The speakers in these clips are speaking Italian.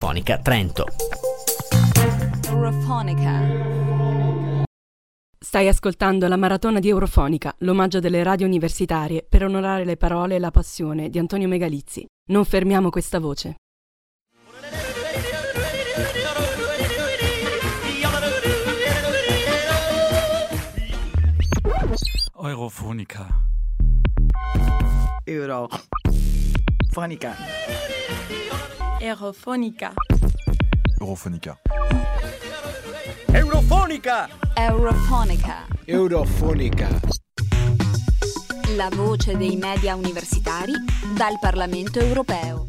Eurofonica Trento. Eurofonica. Stai ascoltando la maratona di Eurofonica, l'omaggio delle radio universitarie per onorare le parole e la passione di Antonio Megalizzi. Non fermiamo questa voce. Eurofonica. Eurofonica. Eurofonica. Eurofonica. Eurofonica. Eurofonica. Eurofonica. La voce dei media universitari dal Parlamento europeo.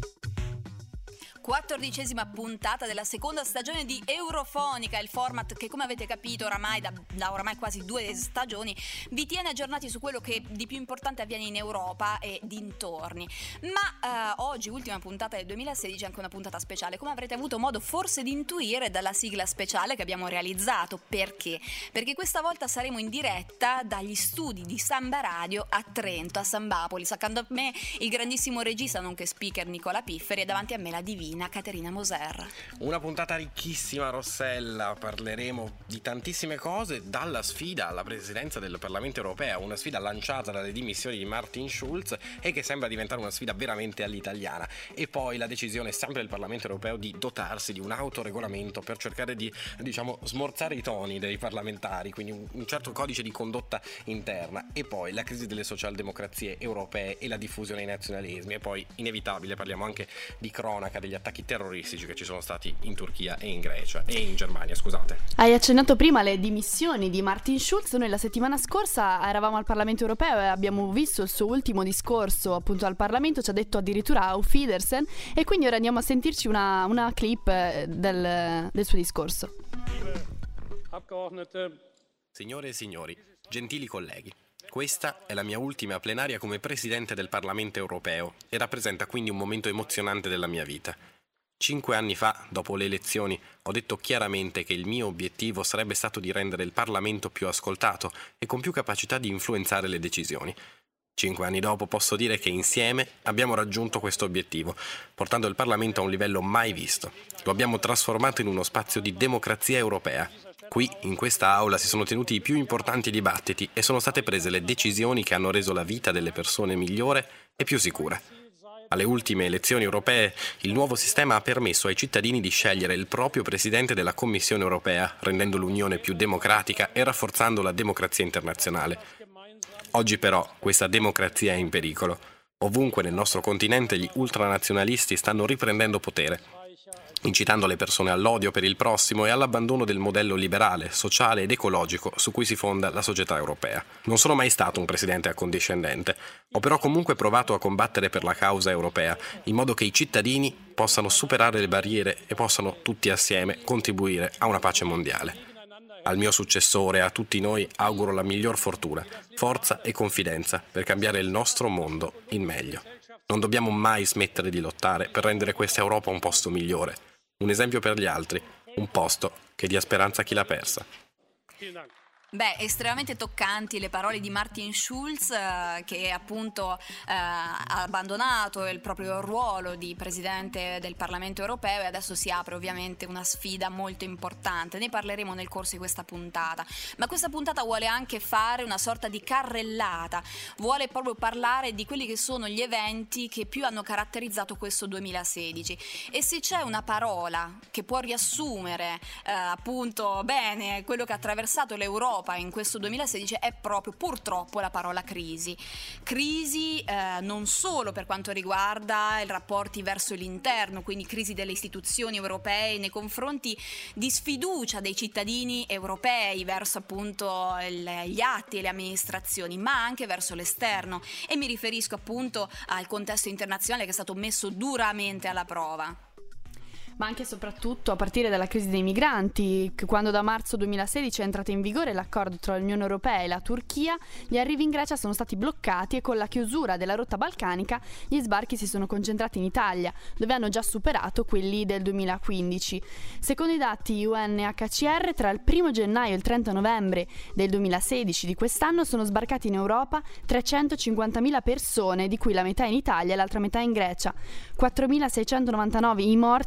14ª puntata della seconda stagione di Eurofonica, il format che, come avete capito oramai da oramai quasi 2 stagioni, vi tiene aggiornati su quello che di più importante avviene in Europa e dintorni. Ma oggi, ultima puntata del 2016, è anche una puntata speciale, come avrete avuto modo forse di intuire dalla sigla speciale che abbiamo realizzato. Perché? Perché questa volta saremo in diretta dagli studi di Samba Radio a Trento, a Sambapolis. Accanto a me il grandissimo regista nonché speaker Nicola Pifferi e davanti a me la divina Caterina Moser. Una puntata ricchissima, Rossella. Parleremo di tantissime cose, dalla sfida alla presidenza del Parlamento europeo, una sfida lanciata dalle dimissioni di Martin Schulz e che sembra diventare una sfida veramente all'italiana, e poi la decisione sempre del Parlamento europeo di dotarsi di un autoregolamento per cercare di, smorzare i toni dei parlamentari, quindi un certo codice di condotta interna, e poi la crisi delle socialdemocrazie europee e la diffusione dei nazionalismi, e poi inevitabile parliamo anche di cronaca degli attacchi terroristici che ci sono stati in Turchia e in Grecia e in Germania, scusate. Hai accennato prima le dimissioni di Martin Schulz. Noi la settimana scorsa eravamo al Parlamento europeo e abbiamo visto il suo ultimo discorso appunto al Parlamento, ci ha detto addirittura Auf Wiedersehen, e quindi ora andiamo a sentirci una clip del suo discorso. Signore e signori, gentili colleghi, questa è la mia ultima plenaria come Presidente del Parlamento europeo e rappresenta quindi un momento emozionante della mia vita. 5 anni fa, dopo le elezioni, ho detto chiaramente che il mio obiettivo sarebbe stato di rendere il Parlamento più ascoltato e con più capacità di influenzare le decisioni. 5 anni dopo posso dire che insieme abbiamo raggiunto questo obiettivo, portando il Parlamento a un livello mai visto. Lo abbiamo trasformato in uno spazio di democrazia europea. Qui, in questa aula, si sono tenuti i più importanti dibattiti e sono state prese le decisioni che hanno reso la vita delle persone migliore e più sicura. Alle ultime elezioni europee, il nuovo sistema ha permesso ai cittadini di scegliere il proprio Presidente della Commissione europea, rendendo l'Unione più democratica e rafforzando la democrazia internazionale. Oggi però questa democrazia è in pericolo. Ovunque nel nostro continente gli ultranazionalisti stanno riprendendo potere, incitando le persone all'odio per il prossimo e all'abbandono del modello liberale, sociale ed ecologico su cui si fonda la società europea. Non sono mai stato un presidente accondiscendente, ho però comunque provato a combattere per la causa europea, in modo che i cittadini possano superare le barriere e possano tutti assieme contribuire a una pace mondiale. Al mio successore e a tutti noi auguro la miglior fortuna, forza e confidenza per cambiare il nostro mondo in meglio. Non dobbiamo mai smettere di lottare per rendere questa Europa un posto migliore, un esempio per gli altri, un posto che dia speranza a chi l'ha persa. Beh, estremamente toccanti le parole di Martin Schulz, che appunto ha abbandonato il proprio ruolo di Presidente del Parlamento europeo e adesso si apre ovviamente una sfida molto importante. Ne parleremo nel corso di questa puntata, ma questa puntata vuole anche fare una sorta di carrellata, vuole proprio parlare di quelli che sono gli eventi che più hanno caratterizzato questo 2016, e se c'è una parola che può riassumere appunto bene quello che ha attraversato l'Europa in questo 2016 è proprio purtroppo la parola crisi. Crisi non solo per quanto riguarda i rapporti verso l'interno, quindi crisi delle istituzioni europee nei confronti di sfiducia dei cittadini europei verso appunto gli atti e le amministrazioni, ma anche verso l'esterno, e mi riferisco appunto al contesto internazionale che è stato messo duramente alla prova. Ma anche e soprattutto a partire dalla crisi dei migranti, quando da marzo 2016 è entrato in vigore l'accordo tra l'Unione Europea e la Turchia, gli arrivi in Grecia sono stati bloccati e con la chiusura della rotta balcanica gli sbarchi si sono concentrati in Italia, dove hanno già superato quelli del 2015. Secondo i dati UNHCR, tra il 1 gennaio e il 30 novembre del 2016 di quest'anno sono sbarcati in Europa 350.000 persone, di cui la metà in Italia e l'altra metà in Grecia. 4.699 i morti nel tentativo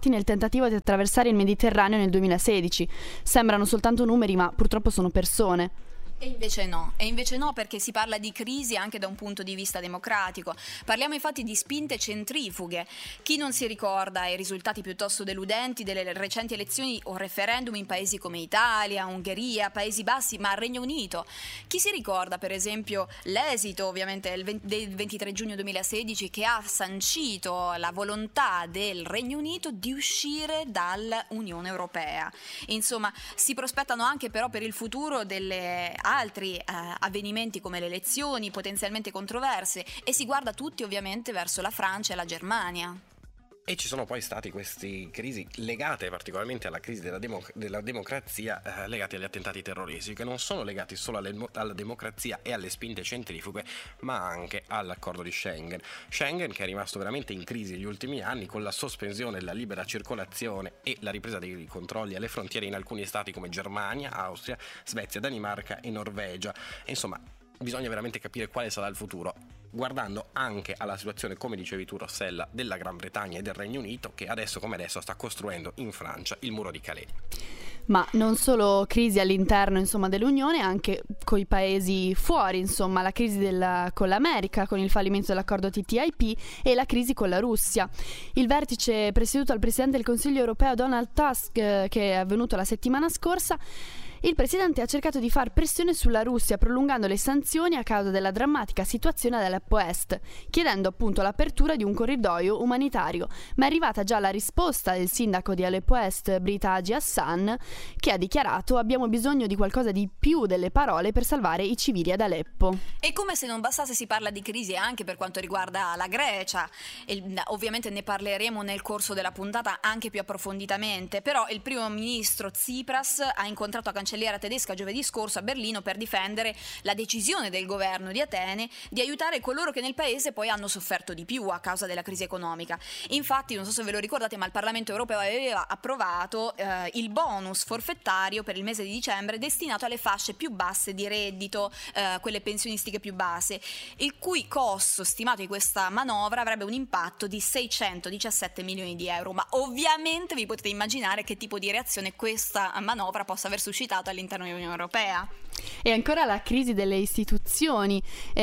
tentativo di attraversare il Mediterraneo nel 2016. Sembrano soltanto numeri, ma purtroppo sono persone. E invece no, perché si parla di crisi anche da un punto di vista democratico. Parliamo infatti di spinte centrifughe. Chi non si ricorda i risultati piuttosto deludenti delle recenti elezioni o referendum in paesi come Italia, Ungheria, Paesi Bassi, ma Regno Unito? Chi si ricorda per esempio l'esito ovviamente del 23 giugno 2016 che ha sancito la volontà del Regno Unito di uscire dall'Unione Europea? Insomma, si prospettano anche però per il futuro delle altri avvenimenti come le elezioni potenzialmente controverse e si guarda tutti ovviamente verso la Francia e la Germania. E ci sono poi stati queste crisi legate particolarmente alla crisi della democrazia, legati agli attentati terroristici, che non sono legati solo alla democrazia e alle spinte centrifughe, ma anche all'accordo di Schengen. Schengen che è rimasto veramente in crisi negli ultimi anni con la sospensione della libera circolazione e la ripresa dei controlli alle frontiere in alcuni stati come Germania, Austria, Svezia, Danimarca e Norvegia. E insomma, bisogna veramente capire quale sarà il futuro, guardando anche alla situazione, come dicevi tu Rossella, della Gran Bretagna e del Regno Unito, che adesso come adesso sta costruendo in Francia il muro di Calais. Ma non solo crisi all'interno dell'Unione, anche con i paesi fuori, la crisi con l'America, con il fallimento dell'accordo TTIP e la crisi con la Russia. Il vertice presieduto dal Presidente del Consiglio europeo Donald Tusk, che è avvenuto la settimana scorsa, il Presidente ha cercato di far pressione sulla Russia prolungando le sanzioni a causa della drammatica situazione dell'Aleppo Est, chiedendo appunto l'apertura di un corridoio umanitario, ma è arrivata già la risposta del sindaco di Aleppo Est, Brita Haji Hassan, che ha dichiarato: abbiamo bisogno di qualcosa di più delle parole per salvare i civili ad Aleppo. E come se non bastasse si parla di crisi anche per quanto riguarda la Grecia, ovviamente ne parleremo nel corso della puntata anche più approfonditamente, però il primo ministro Tsipras ha incontrato la cancelliera tedesca giovedì scorso a Berlino per difendere la decisione del governo di Atene di aiutare coloro che nel paese poi hanno sofferto di più a causa della crisi economica. Infatti, non so se ve lo ricordate, ma il Parlamento europeo aveva approvato il bonus forfettario per il mese di dicembre destinato alle fasce più basse di reddito, quelle pensionistiche più basse, il cui costo stimato di questa manovra avrebbe un impatto di 617 milioni di euro, ma ovviamente vi potete immaginare che tipo di reazione questa manovra possa aver suscitato all'interno dell'Unione Europea. E ancora la crisi delle istituzioni.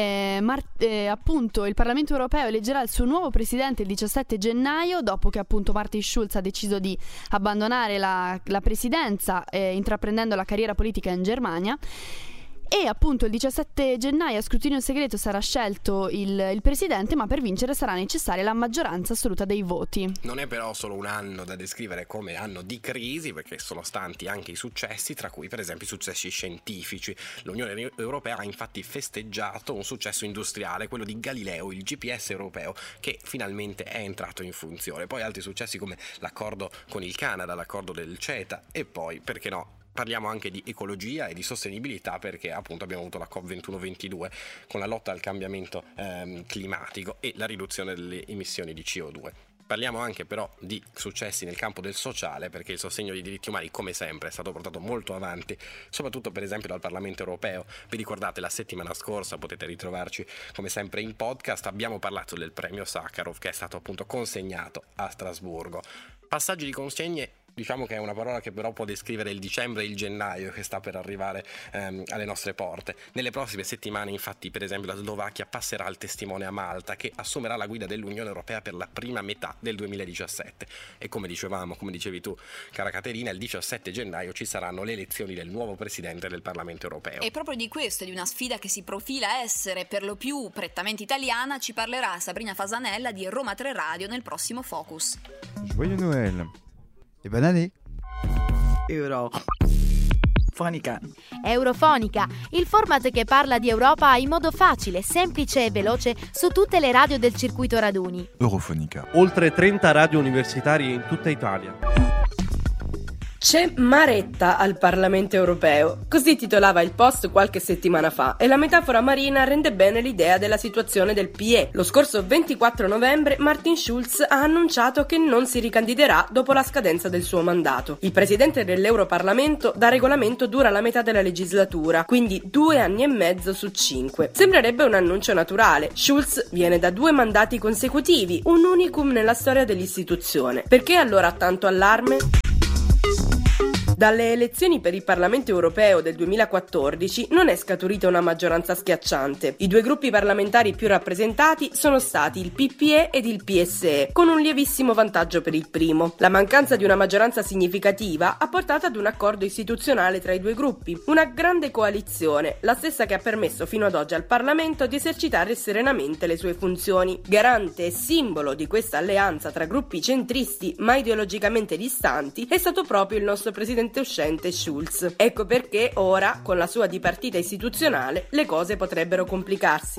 Appunto il Parlamento Europeo eleggerà il suo nuovo presidente il 17 gennaio, dopo che appunto Martin Schulz ha deciso di abbandonare la presidenza, intraprendendo la carriera politica in Germania. E appunto il 17 gennaio a scrutinio segreto sarà scelto il presidente, ma per vincere sarà necessaria la maggioranza assoluta dei voti. Non è però solo un anno da descrivere come anno di crisi, perché sono stanti anche i successi, tra cui per esempio i successi scientifici. L'Unione Europea ha infatti festeggiato un successo industriale, quello di Galileo, il GPS europeo, che finalmente è entrato in funzione. Poi altri successi come l'accordo con il Canada, l'accordo del CETA e poi, perché no, parliamo anche di ecologia e di sostenibilità, perché appunto abbiamo avuto la COP21-22 con la lotta al cambiamento climatico e la riduzione delle emissioni di CO2. Parliamo anche però di successi nel campo del sociale, perché il sostegno dei diritti umani, come sempre, è stato portato molto avanti, soprattutto per esempio dal Parlamento Europeo. Vi ricordate la settimana scorsa, potete ritrovarci come sempre in podcast, abbiamo parlato del premio Sakharov che è stato appunto consegnato a Strasburgo. Passaggi di consegne, diciamo che è una parola che però può descrivere il dicembre e il gennaio che sta per arrivare alle nostre porte. Nelle prossime settimane infatti per esempio la Slovacchia passerà il testimone a Malta, che assumerà la guida dell'Unione Europea per la prima metà del 2017 e come dicevi tu cara Caterina, il 17 gennaio ci saranno le elezioni del nuovo Presidente del Parlamento Europeo. E proprio di questo, di una sfida che si profila essere per lo più prettamente italiana, ci parlerà Sabrina Fasanella di Roma 3 Radio nel prossimo Focus. Joyeux Noël e bonne année. Eurofonica. Eurofonica, il format che parla di Europa in modo facile, semplice e veloce su tutte le radio del circuito raduni. Eurofonica. Oltre 30 radio universitarie in tutta Italia. C'è maretta al Parlamento europeo, così titolava il Post qualche settimana fa, e la metafora marina rende bene l'idea della situazione del PE. Lo scorso 24 novembre Martin Schulz ha annunciato che non si ricandiderà dopo la scadenza del suo mandato. Il presidente dell'Europarlamento da regolamento dura la metà della legislatura, quindi 2 anni e mezzo su 5. Sembrerebbe un annuncio naturale. Schulz viene da 2 mandati consecutivi, un unicum nella storia dell'istituzione. Perché allora tanto allarme? Dalle elezioni per il Parlamento europeo del 2014 non è scaturita una maggioranza schiacciante. I 2 gruppi parlamentari più rappresentati sono stati il PPE ed il PSE, con un lievissimo vantaggio per il primo. La mancanza di una maggioranza significativa ha portato ad un accordo istituzionale tra i 2 gruppi, una grande coalizione, la stessa che ha permesso fino ad oggi al Parlamento di esercitare serenamente le sue funzioni. Garante e simbolo di questa alleanza tra gruppi centristi ma ideologicamente distanti è stato proprio il nostro presidente uscente Schulz. Ecco perché ora, con la sua dipartita istituzionale, le cose potrebbero complicarsi.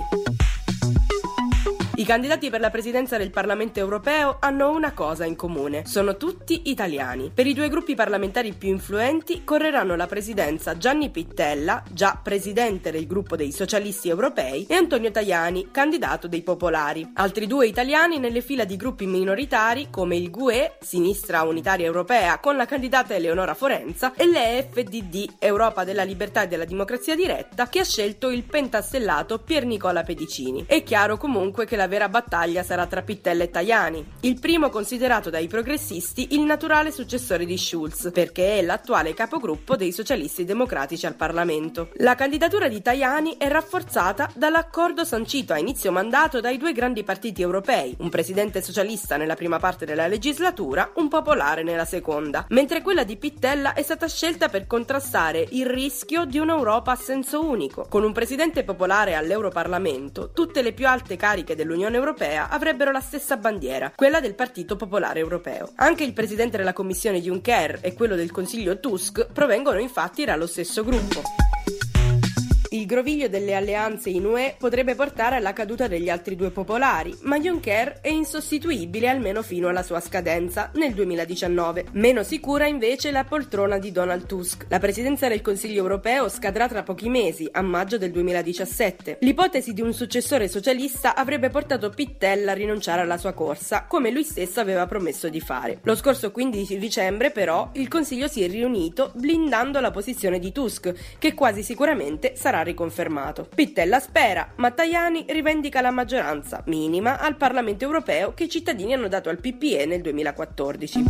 I candidati per la presidenza del Parlamento europeo hanno una cosa in comune: sono tutti italiani. Per i 2 gruppi parlamentari più influenti correranno la presidenza Gianni Pittella, già presidente del gruppo dei socialisti europei, e Antonio Tajani, candidato dei popolari. Altri 2 italiani nelle fila di gruppi minoritari come il GUE, Sinistra Unitaria Europea, con la candidata Eleonora Forenza, e l'EFDD, Europa della Libertà e della Democrazia Diretta, che ha scelto il pentastellato Pier Nicola Pedicini. È chiaro comunque che la vera battaglia sarà tra Pittella e Tajani, il primo considerato dai progressisti il naturale successore di Schulz, perché è l'attuale capogruppo dei socialisti democratici al Parlamento. La candidatura di Tajani è rafforzata dall'accordo sancito a inizio mandato dai 2 grandi partiti europei, un presidente socialista nella prima parte della legislatura, un popolare nella seconda, mentre quella di Pittella è stata scelta per contrastare il rischio di un'Europa a senso unico. Con un presidente popolare all'Europarlamento, tutte le più alte cariche dell'Unione Europea avrebbero la stessa bandiera, quella del Partito Popolare Europeo. Anche il presidente della Commissione Juncker e quello del Consiglio Tusk provengono infatti dallo stesso gruppo. Il groviglio delle alleanze in UE potrebbe portare alla caduta degli altri 2 popolari, ma Juncker è insostituibile almeno fino alla sua scadenza, nel 2019. Meno sicura invece la poltrona di Donald Tusk. La presidenza del Consiglio europeo scadrà tra pochi mesi, a maggio del 2017. L'ipotesi di un successore socialista avrebbe portato Pittella a rinunciare alla sua corsa, come lui stesso aveva promesso di fare. Lo scorso 15 dicembre, però, il Consiglio si è riunito blindando la posizione di Tusk, che quasi sicuramente sarà riconfermato. Pittella spera, ma Tajani rivendica la maggioranza minima al Parlamento europeo che i cittadini hanno dato al PPE nel 2014.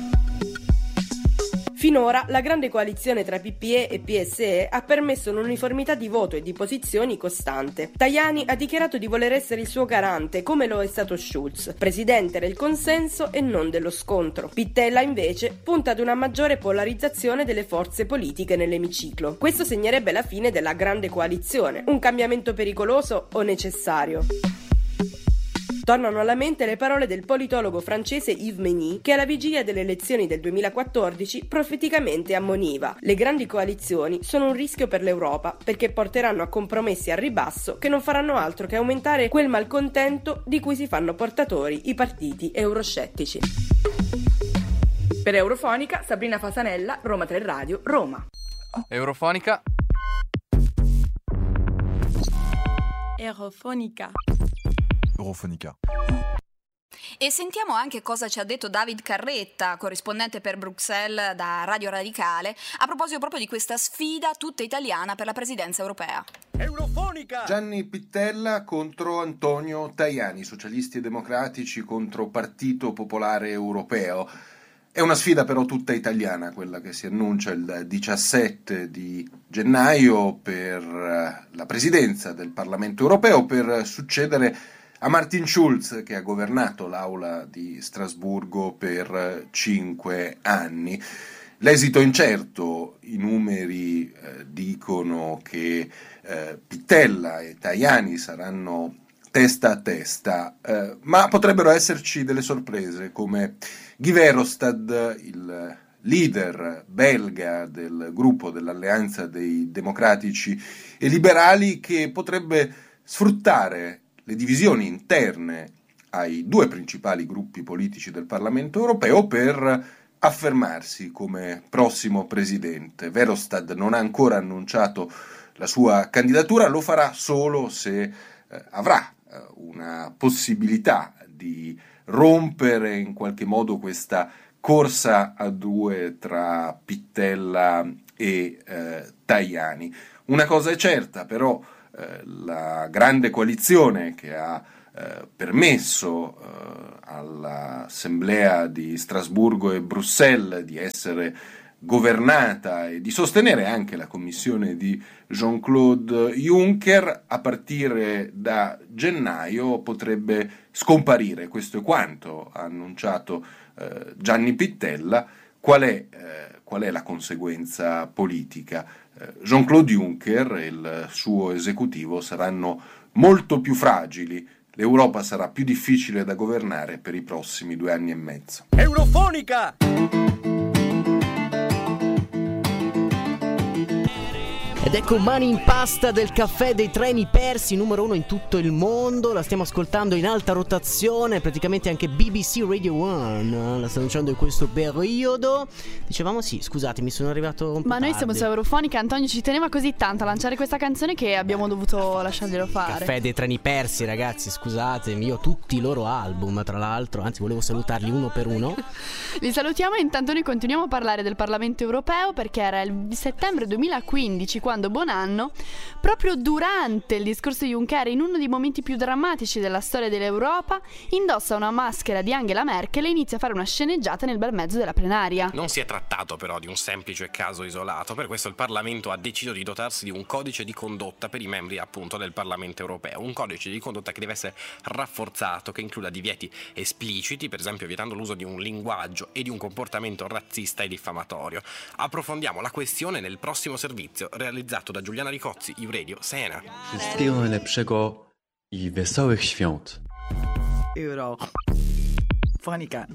Finora la grande coalizione tra PPE e PSE ha permesso un'uniformità di voto e di posizioni costante. Tajani ha dichiarato di voler essere il suo garante, come lo è stato Schulz, presidente del consenso e non dello scontro. Pittella invece punta ad una maggiore polarizzazione delle forze politiche nell'emiciclo. Questo segnerebbe la fine della grande coalizione, un cambiamento pericoloso o necessario? Tornano alla mente le parole del politologo francese Yves Meny, che alla vigilia delle elezioni del 2014 profeticamente ammoniva: le grandi coalizioni sono un rischio per l'Europa perché porteranno a compromessi al ribasso che non faranno altro che aumentare quel malcontento di cui si fanno portatori i partiti euroscettici. Per Eurofonica, Sabrina Fasanella, Roma 3 Radio, Roma. Eurofonica. Eurofonica. E sentiamo anche cosa ci ha detto David Carretta, corrispondente per Bruxelles da Radio Radicale, a proposito proprio di questa sfida tutta italiana per la presidenza europea. Eurofonica! Gianni Pittella contro Antonio Tajani, socialisti e democratici contro Partito Popolare Europeo. È una sfida però tutta italiana, quella che si annuncia il 17 di gennaio per la presidenza del Parlamento europeo, per succedere a Martin Schulz, che ha governato l'Aula di Strasburgo per 5 anni. L'esito è incerto, i numeri dicono che Pittella e Tajani saranno testa a testa, ma potrebbero esserci delle sorprese, come Guy Verhofstadt, il leader belga del gruppo dell'Alleanza dei Democratici e Liberali, che potrebbe sfruttare le divisioni interne ai 2 principali gruppi politici del Parlamento europeo per affermarsi come prossimo presidente. Verhofstadt non ha ancora annunciato la sua candidatura, lo farà solo se avrà una possibilità di rompere in qualche modo questa corsa a due tra Pittella e Tajani. Una cosa è certa, però, la grande coalizione che ha permesso all'Assemblea di Strasburgo e Bruxelles di essere governata e di sostenere anche la commissione di Jean-Claude Juncker, a partire da gennaio potrebbe scomparire. Questo è quanto ha annunciato Gianni Pittella. Qual è la conseguenza politica? Jean-Claude Juncker e il suo esecutivo saranno molto più fragili. L'Europa sarà più difficile da governare per i prossimi 2 anni e mezzo. Eurofonica! Ed ecco Mani in pasta del caffè dei treni persi, numero 1 in tutto il mondo. La stiamo ascoltando in alta rotazione, praticamente anche BBC Radio 1 la sta lanciando in questo periodo. Dicevamo sì, scusate, mi sono arrivato un po' Ma noi tardi. siamo su Eurofonica, Antonio ci teneva così tanto a lanciare questa canzone che abbiamo dovuto lasciarglielo fare. Caffè dei treni persi, ragazzi, scusatemi, io ho tutti i loro album, tra l'altro, anzi volevo salutarli uno per uno. Li salutiamo e intanto noi continuiamo a parlare del Parlamento Europeo, perché era il settembre 2015 quando Bonanno, proprio durante il discorso di Juncker, in uno dei momenti più drammatici della storia dell'Europa, indossa una maschera di Angela Merkel e inizia a fare una sceneggiata nel bel mezzo della plenaria. Non si è trattato però di un semplice caso isolato, per questo il Parlamento ha deciso di dotarsi di un codice di condotta per i membri appunto del Parlamento Europeo, un codice di condotta che deve essere rafforzato, che includa divieti espliciti, per esempio vietando l'uso di un linguaggio e di un comportamento razzista e diffamatorio. Approfondiamo la questione nel prossimo servizio realizzato da Giuliana Ricozzi, Iuradio Siena. Wszystkiego najlepszego i wesołych świąt. Eurofonica,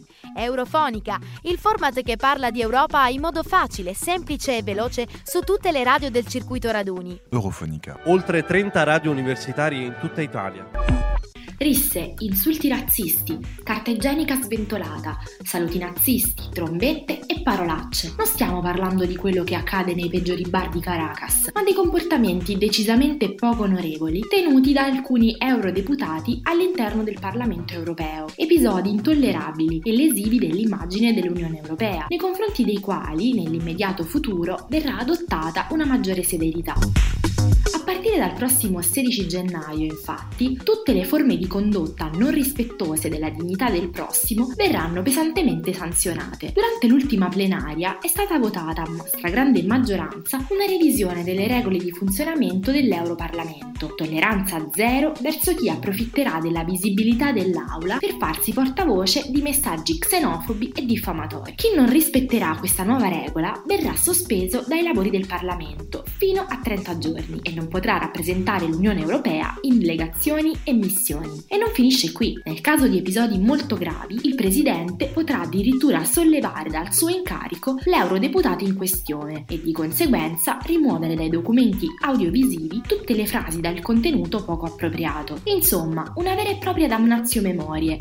il format che parla di Europa in modo facile, semplice e veloce su tutte le radio del circuito raduni. Eurofonica. Oltre 30 radio universitarie in tutta Italia. Risse, insulti razzisti, carta igienica sventolata, saluti nazisti, trombette e parolacce. Non stiamo parlando di quello che accade nei peggiori bar di Caracas, ma di comportamenti decisamente poco onorevoli tenuti da alcuni eurodeputati all'interno del Parlamento Europeo. Episodi intollerabili e lesivi dell'immagine dell'Unione Europea, nei confronti dei quali, nell'immediato futuro, verrà adottata una maggiore severità. A partire dal prossimo 16 gennaio, infatti, tutte le forme di condotta non rispettose della dignità del prossimo verranno pesantemente sanzionate. Durante l'ultima plenaria è stata votata a stragrande maggioranza una revisione delle regole di funzionamento dell'Europarlamento. Tolleranza zero verso chi approfitterà della visibilità dell'Aula per farsi portavoce di messaggi xenofobi e diffamatori. Chi non rispetterà questa nuova regola verrà sospeso dai lavori del Parlamento fino a 30 giorni e non potrà rappresentare l'Unione Europea in delegazioni e missioni. E non finisce qui. Nel caso di episodi molto gravi, il Presidente potrà addirittura sollevare dal suo incarico l'eurodeputato in questione e di conseguenza rimuovere dai documenti audiovisivi tutte le frasi dal contenuto poco appropriato. Insomma, una vera e propria damnatio memoriae.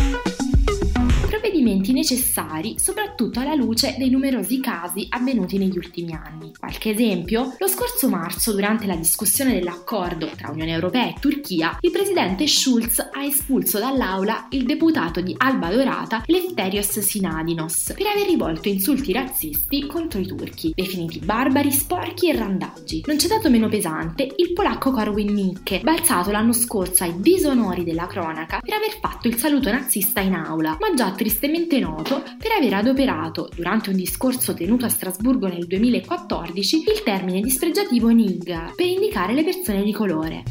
Provvedimenti necessari soprattutto alla luce dei numerosi casi avvenuti negli ultimi anni. Qualche esempio? Lo scorso marzo, durante la discussione dell'accordo tra Unione Europea e Turchia, il presidente Schulz ha espulso dall'aula il deputato di Alba Dorata Lefterios Sinadinos per aver rivolto insulti razzisti contro i turchi, definiti barbari, sporchi e randaggi. Non c'è dato meno pesante il polacco Korwin Mikke, balzato l'anno scorso ai disonori della cronaca per aver fatto il saluto nazista in aula, ma già tristemente noto per aver adoperato, durante un discorso tenuto a Strasburgo nel 2014, il termine dispregiativo nigger per indicare le persone di colore.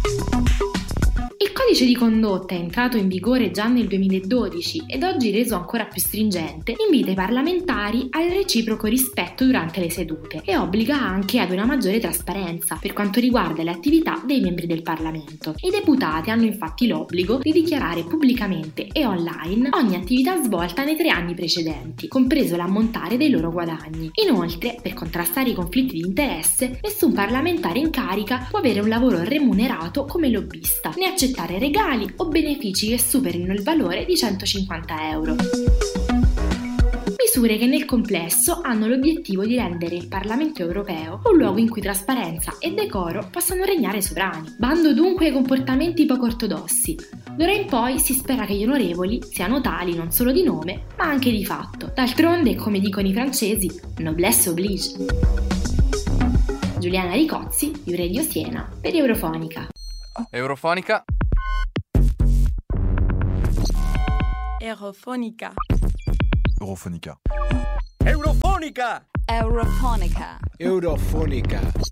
Il codice di condotta, entrato in vigore già nel 2012 ed oggi reso ancora più stringente, invita i parlamentari al reciproco rispetto durante le sedute e obbliga anche ad una maggiore trasparenza per quanto riguarda le attività dei membri del Parlamento. I deputati hanno infatti l'obbligo di dichiarare pubblicamente e online ogni attività svolta nei 3 anni precedenti, compreso l'ammontare dei loro guadagni. Inoltre, per contrastare i conflitti di interesse, nessun parlamentare in carica può avere un lavoro remunerato come lobbista, né accettare regali o benefici che superino il valore di 150 euro. Mi Misure che nel complesso hanno l'obiettivo di rendere il Parlamento europeo un luogo in cui trasparenza e decoro possano regnare sovrani. Bando dunque ai comportamenti poco ortodossi. D'ora in poi si spera che gli onorevoli siano tali non solo di nome, ma anche di fatto. D'altronde, come dicono i francesi, noblesse oblige. Giuliana Ricozzi, di Radio Siena, per Eurofonica. Eurofonica. Eurofonica. Eurofonica. Eurofonica. Eurofonica. Eurofonica.